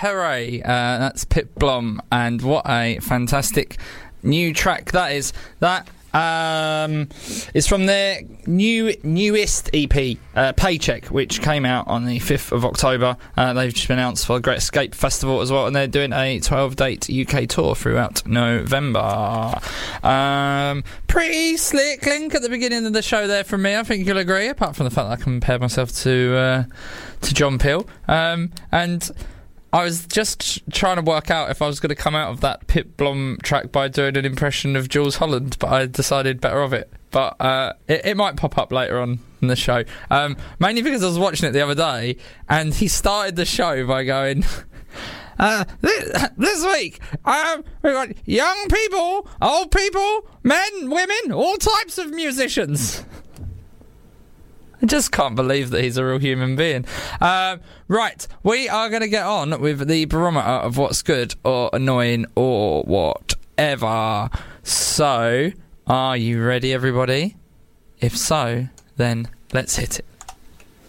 Hooray. That's Pip Blom, and what a fantastic new track that is. That is from their newest EP, Paycheck, which came out on the 5th of October. They've just been announced for the Great Escape Festival as well, and they're doing a 12-date UK tour throughout November. Pretty slick link at the beginning of the show there from me, I think you'll agree, apart from the fact that I compared myself to John Peel. And I was just trying to work out if I was going to come out of that Pip Blom track by doing an impression of Jules Holland, but I decided better of it. But it might pop up later on in the show. Mainly because I was watching it the other day, and he started the show by going, this week, we've got young people, old people, men, women, all types of musicians. I just can't believe that he's a real human being. Right, we are going to get on with the barometer of what's good or annoying or whatever. So, are you ready, everybody? If so, then let's hit it.